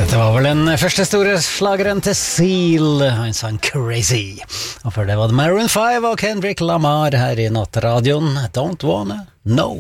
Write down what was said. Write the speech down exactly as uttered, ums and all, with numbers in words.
Dette var vel den første store slageren til Seal, han sang Crazy. Og før det var det Maroon five og Kendrick Lamar her i nattradioen. Don't wanna know.